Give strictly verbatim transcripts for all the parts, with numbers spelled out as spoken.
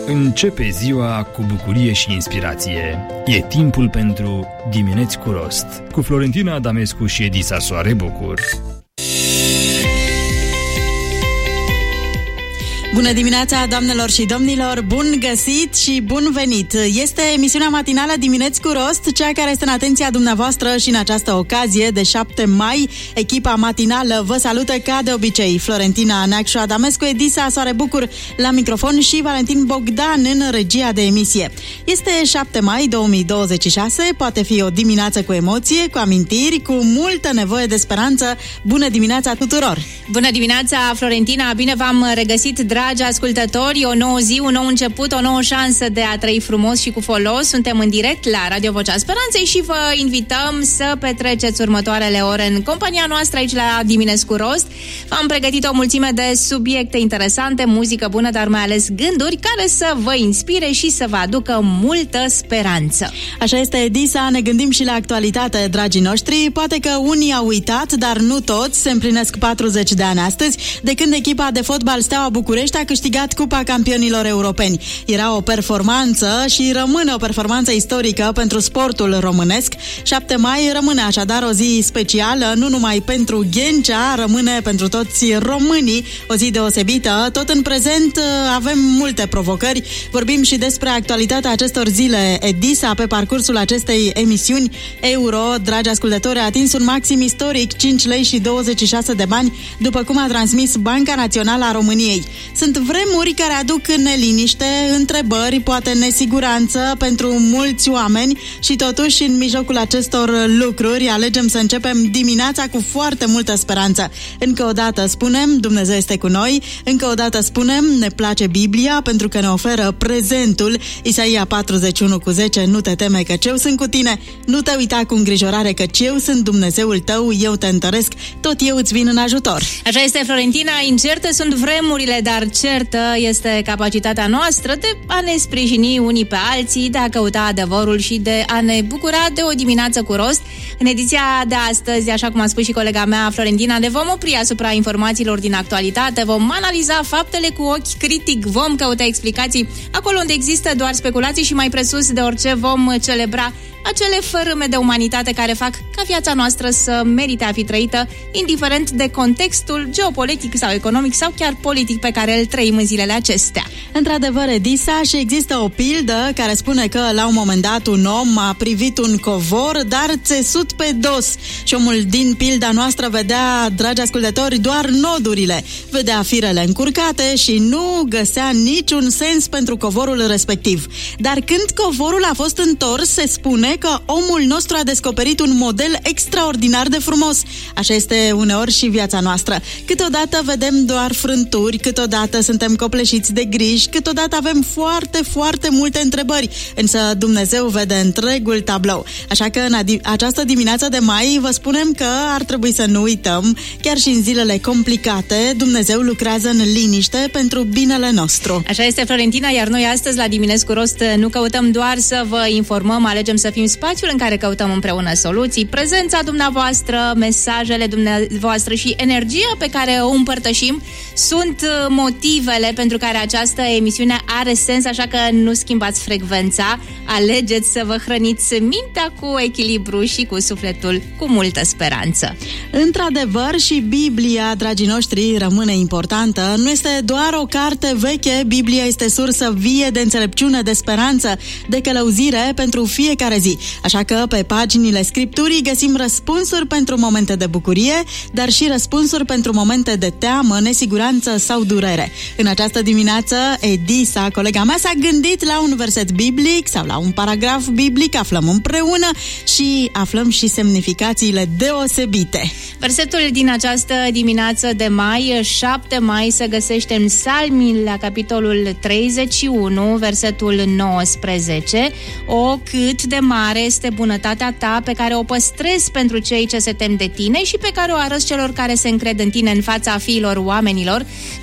Începe ziua cu bucurie și inspirație. E timpul pentru Dimineți cu Rost, cu Florentina Adamescu și Edisa Soare Bucur. Bună dimineața, doamnelor și domnilor! Bun găsit și bun venit! Este emisiunea matinală Dimineți cu Rost, cea care este în atenția dumneavoastră și în această ocazie de șapte mai. Echipa matinală vă salută ca de obicei. Florentina Neacșu Adamescu, Edisa Soare Bucur la microfon și Valentin Bogdan în regia de emisie. Este șapte mai două mii douăzeci și șase, poate fi o dimineață cu emoție, cu amintiri, cu multă nevoie de speranță. Bună dimineața tuturor! Bună dimineața, Florentina! Bine v-am regăsit, dragi ascultători, o nouă zi, un nou început, o nouă șansă de a trăi frumos și cu folos. Suntem în direct la Radio Vocea Speranței și vă invităm să petreceți următoarele ore în compania noastră aici la Dimineți cu Rost. V-am pregătit o mulțime de subiecte interesante, muzică bună, dar mai ales gânduri care să vă inspire și să vă aducă multă speranță. Așa este, Edisa, ne gândim și la actualitate, dragii noștri. Poate că unii au uitat, dar nu toți. Se împlinesc patruzeci de ani astăzi, de când echipa de fotbal Steaua București a câștigat Cupa Campionilor Europeni. Era o performanță și rămâne o performanță istorică pentru sportul românesc. șapte mai rămâne așadar o zi specială, nu numai pentru Ghencea, rămâne pentru toți românii o zi deosebită. Tot în prezent avem multe provocări. Vorbim și despre actualitatea acestor zile. Edisa, pe parcursul acestei emisiuni, euro, dragi ascultători, a atins un maxim istoric, cinci lei și douăzeci și șase de bani, după cum a transmis Banca Națională a României. Sunt vremuri care aduc neliniște, întrebări, poate nesiguranță pentru mulți oameni și totuși în mijlocul acestor lucruri alegem să începem dimineața cu foarte multă speranță. Încă o dată spunem, Dumnezeu este cu noi, încă o dată spunem, ne place Biblia pentru că ne oferă prezentul. Isaia patruzeci și unu cu zece, nu te teme căci eu sunt cu tine, nu te uita cu îngrijorare căci eu sunt Dumnezeul tău, eu te întăresc, tot eu îți vin în ajutor. Așa este, Florentina, incerte sunt vremurile, dar certă este capacitatea noastră de a ne sprijini unii pe alții, de a căuta adevărul și de a ne bucura de o dimineață cu rost. În ediția de astăzi, așa cum a spus și colega mea Florentina, ne vom opri asupra informațiilor din actualitate, vom analiza faptele cu ochi critic, vom căuta explicații acolo unde există doar speculații și mai presus de orice vom celebra acele fărâme de umanitate care fac ca viața noastră să merite a fi trăită, indiferent de contextul geopolitic sau economic sau chiar politic pe care îl trăim în zilele acestea. Într-adevăr, Edisa, și există o pildă care spune că la un moment dat un om a privit un covor, dar țesut pe dos. Și omul din pilda noastră vedea, dragi ascultători, doar nodurile. Vedea firele încurcate și nu găsea niciun sens pentru covorul respectiv. Dar când covorul a fost întors, se spune că omul nostru a descoperit un model extraordinar de frumos. Așa este uneori și viața noastră. Câteodată vedem doar frânturi, câteodată suntem copleșiți de griji, câteodată avem foarte, foarte multe întrebări, însă Dumnezeu vede întregul tablou. Așa că în adi- această dimineață de mai vă spunem că ar trebui să nu uităm, chiar și în zilele complicate, Dumnezeu lucrează în liniște pentru binele nostru. Așa este, Florentina, iar noi astăzi la Dimineți cu Rost nu căutăm doar să vă informăm, alegem să fim spațiul în care căutăm împreună soluții, prezența dumneavoastră, mesajele dumneavoastră și energia pe care o împărtășim sunt motivele pentru care această emisiune are sens, așa că nu schimbați frecvența, alegeți să vă hrăniți mintea cu echilibru și cu sufletul cu multă speranță. Într-adevăr, și Biblia, dragii noștri, rămâne importantă. Nu este doar o carte veche, Biblia este sursă vie de înțelepciune, de speranță, de călăuzire pentru fiecare zi. Așa că pe paginile Scripturii găsim răspunsuri pentru momente de bucurie, dar și răspunsuri pentru momente de teamă, nesiguranță sau durere. În această dimineață, Edisa, colega mea, s-a gândit la un verset biblic sau la un paragraf biblic, aflăm împreună și aflăm și semnificațiile deosebite. Versetul din această dimineață de mai, șapte mai, se găsește în Psalmi la capitolul treizeci și unu, versetul nouăsprezece. O, cât de mare este bunătatea ta pe care o păstrezi pentru cei ce se tem de tine și pe care o arăți celor care se încred în tine în fața fiilor oamenilor. De multe ori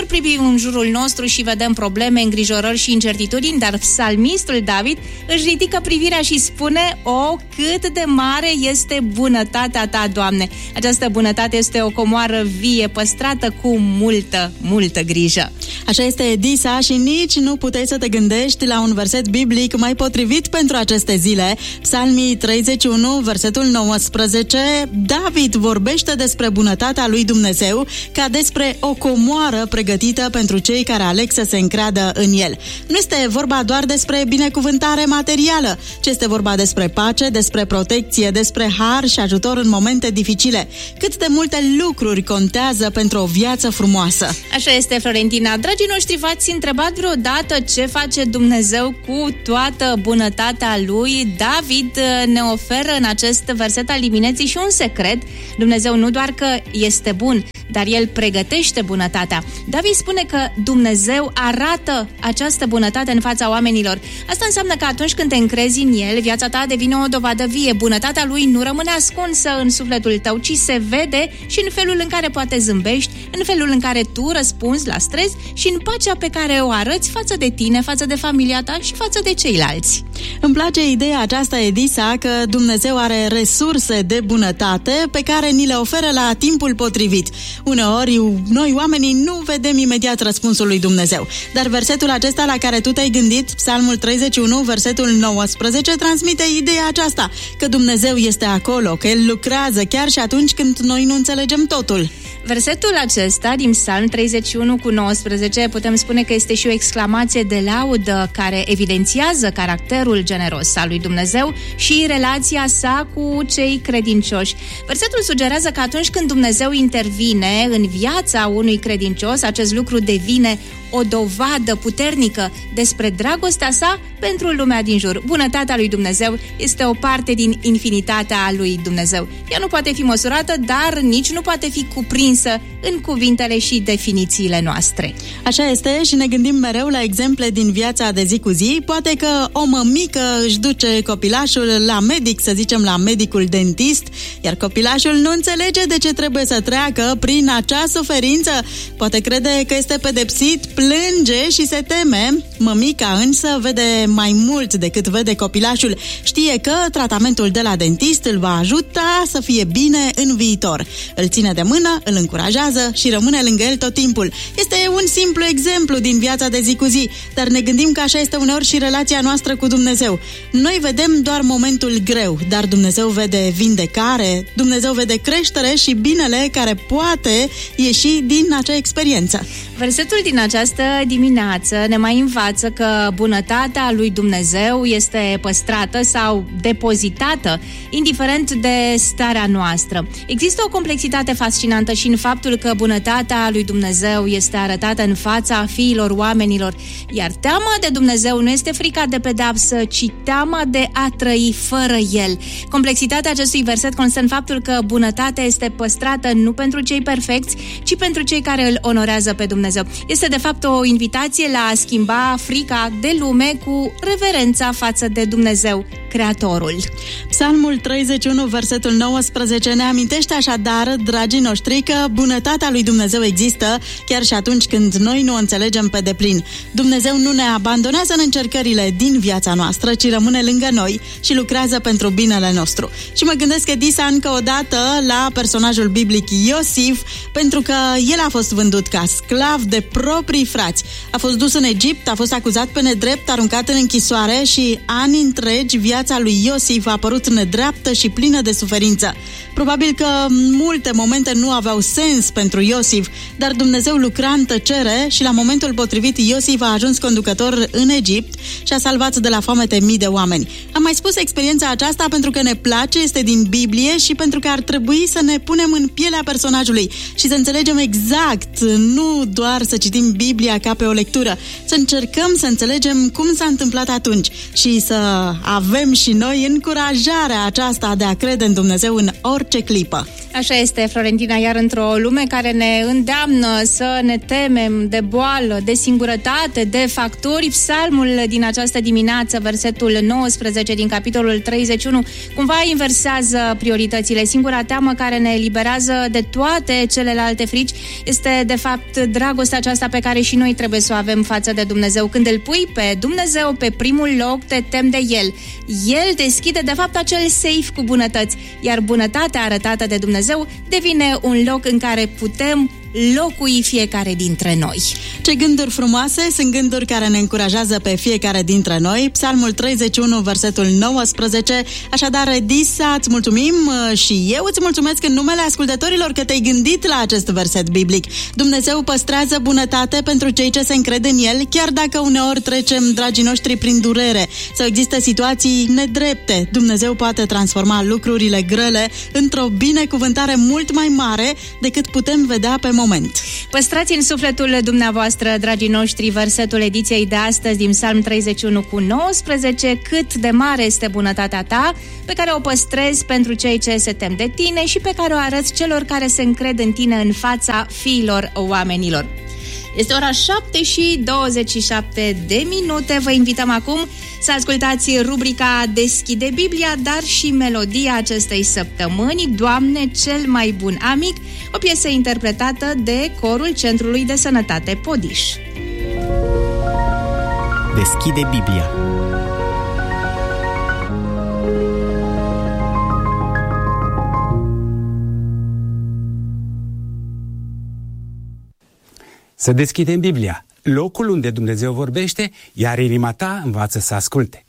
Uneori privim în jurul nostru și vedem probleme, îngrijorări și incertitudini, dar psalmistul David își ridică privirea și spune: o, cât de mare este bunătatea ta, Doamne! Această bunătate este o comoară vie, păstrată cu multă, multă grijă. Așa este, Edisa, și nici nu puteai să te gândești la un verset biblic mai potrivit pentru aceste zile. Psalmii treizeci și unu, versetul nouăsprezece, David vorbește despre bunătatea lui Dumnezeu ca despre o comoară pregătită pentru cei care aleg să se încreadă în el. Nu este vorba doar despre binecuvântare materială, ci este vorba despre pace, despre protecție, despre har și ajutor în momente dificile. Cât de multe lucruri contează pentru o viață frumoasă. Așa este, Florentina. Dragii noștri, v-ați întrebat vreodată ce face Dumnezeu cu toată bunătatea lui? David ne oferă în acest verset al dimineții și un secret. Dumnezeu nu doar că este bun, dar El pregătește bunătatea. David spune că Dumnezeu arată această bunătate în fața oamenilor. Asta înseamnă că atunci când te încrezi în El, viața ta devine o dovadă vie. Bunătatea Lui nu rămâne ascunsă în sufletul tău, ci se vede și în felul în care poate zâmbești, în felul în care tu răspunzi la stres și în pacea pe care o arăți față de tine, față de familia ta și față de ceilalți. Îmi place ideea aceasta, Edisa, că Dumnezeu are resurse de bunătate pe care ni le oferă la timpul potrivit. Uneori, noi oamenii nu vedem imediat răspunsul lui Dumnezeu, dar versetul acesta la care tu te-ai gândit, Psalmul treizeci și unu, versetul nouăsprezece, transmite ideea aceasta, că Dumnezeu este acolo, că El lucrează chiar și atunci când noi nu înțelegem totul. Versetul acesta din Psalm treizeci și unu cu nouăsprezece putem spune că este și o exclamație de laudă care evidențiază caracterul generos al lui Dumnezeu și relația sa cu cei credincioși. Versetul sugerează că atunci când Dumnezeu intervine în viața unui credincios, acest lucru devine o dovadă puternică despre dragostea sa pentru lumea din jur. Bunătatea lui Dumnezeu este o parte din infinitatea lui Dumnezeu. Ea nu poate fi măsurată, dar nici nu poate fi cuprinsă în cuvintele și definițiile noastre. Așa este, și ne gândim mereu la exemple din viața de zi cu zi. Poate că o mămică își duce copilașul la medic, să zicem la medicul dentist, iar copilașul nu înțelege de ce trebuie să treacă prin acea suferință. Poate crede că este pedepsit, plânge și se teme. Mămica însă vede mai mult decât vede copilașul. Știe că tratamentul de la dentist îl va ajuta să fie bine în viitor. Îl ține de mână, îl încurajează și rămâne lângă el tot timpul. Este un simplu exemplu din viața de zi cu zi, dar ne gândim că așa este uneori și relația noastră cu Dumnezeu. Noi vedem doar momentul greu, dar Dumnezeu vede vindecare, Dumnezeu vede creștere și binele care poate ieși din acea experiență. Versetul din această dimineață ne mai învață că bunătatea lui Dumnezeu este păstrată sau depozitată, indiferent de starea noastră. Există o complexitate fascinantă și în faptul că bunătatea lui Dumnezeu este arătată în fața fiilor oamenilor, iar teama de Dumnezeu nu este frica de pedeapsă, ci teama de a trăi fără El. Complexitatea acestui verset constă în faptul că bunătatea este păstrată nu pentru cei perfecți, ci pentru cei care îl onorează pe Dumnezeu. Este de fapt o invitație la a schimba frica de lume cu reverența față de Dumnezeu, Creatorul. Psalmul treizeci și unu, versetul nouăsprezece ne amintește așadar, dragii noștri, că bunătatea lui Dumnezeu există chiar și atunci când noi nu o înțelegem pe deplin. Dumnezeu nu ne abandonează în încercările din viața noastră, ci rămâne lângă noi și lucrează pentru binele nostru. Și mă gândesc, Edisa, încă o dată la personajul biblic Iosif, pentru că el a fost vândut ca sclav de proprii frați. A fost dus în Egipt, a fost acuzat pe nedrept, aruncat în închisoare și ani întregi viața lui Iosif a apărut nedreaptă și plină de suferință. Probabil că multe momente nu aveau sens pentru Iosif, dar Dumnezeu lucra în tăcere și la momentul potrivit Iosif a ajuns conducător în Egipt și a salvat de la foamete mii de oameni. Am mai spus experiența aceasta pentru că ne place, este din Biblie și pentru că ar trebui să ne punem în pielea personajului și să înțelegem exact, nu doar să citim Biblia ca pe o lectură, să încercăm să înțelegem cum s-a întâmplat atunci și să avem și noi încurajarea aceasta de a crede în Dumnezeu în orice clipă. Așa este, Florentina, iar într-o lume care ne îndeamnă să ne temem de boală, de singurătate, de factori. Psalmul din această dimineață, versetul nouăsprezece din capitolul treizeci și unu, cumva inversează prioritățile. Singura teamă care ne eliberează de toate celelalte frici este, de fapt, dragostea aceasta pe care și noi trebuie să o avem față de Dumnezeu. Când îl pui pe Dumnezeu pe primul loc, te temi de El. El deschide, de fapt, acel safe cu bunătăți, iar bunătatea arătată de Dumnezeu devine un loc în care putem locui fiecare dintre noi. Ce gânduri frumoase, sunt gânduri care ne încurajează pe fiecare dintre noi. Psalmul treizeci și unu, versetul nouăsprezece. Așadar, Disa, îți mulțumim și eu îți mulțumesc în numele ascultătorilor că te-ai gândit la acest verset biblic. Dumnezeu păstrează bunătate pentru cei ce se încred în El, chiar dacă uneori trecem, dragii noștri, prin durere sau există situații nedrepte. Dumnezeu poate transforma lucrurile grele într-o binecuvântare mult mai mare decât putem vedea pe moment. Păstrați în sufletul dumneavoastră, dragii noștri, versetul ediției de astăzi din Psalm treizeci și unu cu nouăsprezece. Cât de mare este bunătatea ta, pe care o păstrezi pentru cei ce se tem de tine și pe care o arăți celor care se încred în tine în fața fiilor oamenilor. Este ora șapte și douăzeci și șapte de minute. Vă invităm acum să ascultați rubrica Deschide Biblia, dar și melodia acestei săptămâni, Doamne, cel mai bun amic, o piesă interpretată de Corul Centrului de Sănătate Podiș. Deschide Biblia. Să deschidem Biblia, locul unde Dumnezeu vorbește, iar inima ta învață să asculte.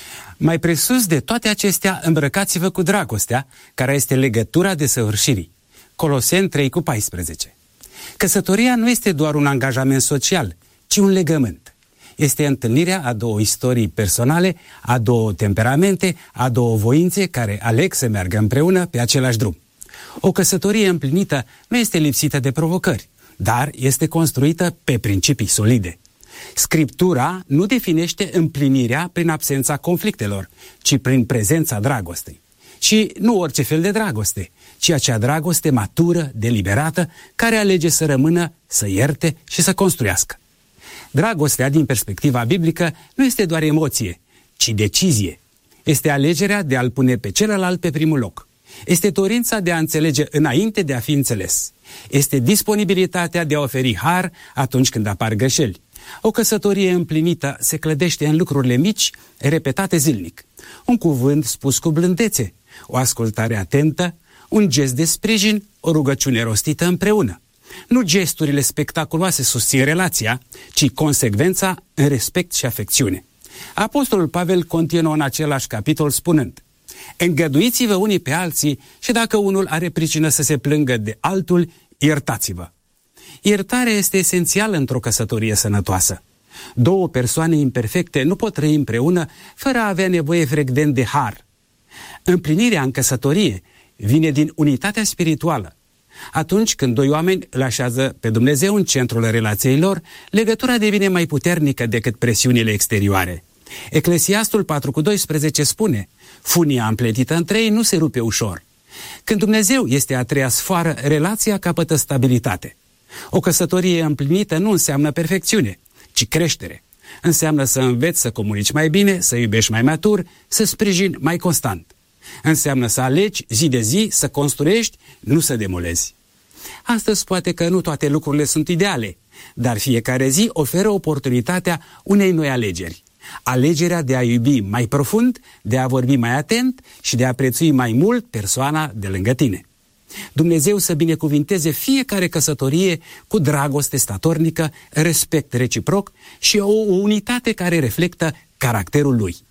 Mai presus de toate acestea, îmbrăcați-vă cu dragostea, care este legătura desăvârșirii. Coloseni trei cu paisprezece. Căsătoria nu este doar un angajament social, ci un legământ. Este întâlnirea a două istorii personale, a două temperamente, a două voințe care aleg să meargă împreună pe același drum. O căsătorie împlinită nu este lipsită de provocări, dar este construită pe principii solide. Scriptura nu definește împlinirea prin absența conflictelor, ci prin prezența dragostei. Și nu orice fel de dragoste, ci acea dragoste matură, deliberată, care alege să rămână, să ierte și să construiască. Dragostea, din perspectiva biblică, nu este doar emoție, ci decizie. Este alegerea de a-l pune pe celălalt pe primul loc. Este dorința de a înțelege înainte de a fi înțeles. Este disponibilitatea de a oferi har atunci când apar greșeli. O căsătorie împlinită se clădește în lucrurile mici, repetate zilnic. Un cuvânt spus cu blândețe, o ascultare atentă, un gest de sprijin, o rugăciune rostită împreună. Nu gesturile spectaculoase susțin relația, ci consecvența în respect și afecțiune. Apostolul Pavel continuă în același capitol spunând: îngăduiți-vă unii pe alții și dacă unul are pricină să se plângă de altul, iertați-vă. Iertarea este esențială într-o căsătorie sănătoasă. Două persoane imperfecte nu pot trăi împreună fără a avea nevoie frecvent de har. Împlinirea în căsătorie vine din unitatea spirituală. Atunci când doi oameni îl așează pe Dumnezeu în centrul relației lor, legătura devine mai puternică decât presiunile exterioare. Eclesiastul patru cu doisprezece spune: funia împletită între ei nu se rupe ușor. Când Dumnezeu este a treia sfoară, relația capătă stabilitate. O căsătorie împlinită nu înseamnă perfecțiune, ci creștere. Înseamnă să înveți să comunici mai bine, să iubești mai matur, să sprijini mai constant. Înseamnă să alegi zi de zi, să construiești, nu să demolezi. Astăzi poate că nu toate lucrurile sunt ideale, dar fiecare zi oferă oportunitatea unei noi alegeri. Alegerea de a iubi mai profund, de a vorbi mai atent și de a prețui mai mult persoana de lângă tine. Dumnezeu să binecuvinteze fiecare căsătorie cu dragoste statornică, respect reciproc și o unitate care reflectă caracterul Lui.